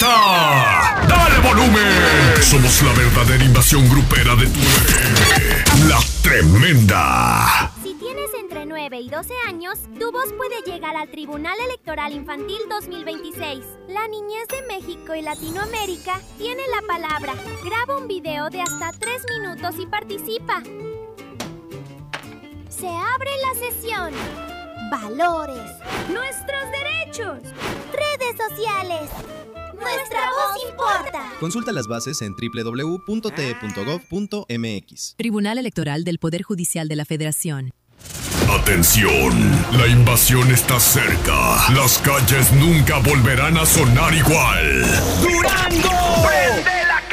¡Alerta! ¡Dale volumen! Somos la verdadera invasión grupera de tu FM. La Tremenda. Si tienes entre 9 y 12 años, tu voz puede llegar al Tribunal Electoral Infantil 2026. La niñez de México y Latinoamérica tiene la palabra. Graba un video de hasta 3 minutos y participa. Se abre la sesión. Valores. Nuestros derechos. Redes sociales. Nuestra voz importa. Consulta las bases en www.te.gov.mx. Tribunal Electoral del Poder Judicial de la Federación. Atención, la invasión está cerca. Las calles nunca volverán a sonar igual. ¡Durango!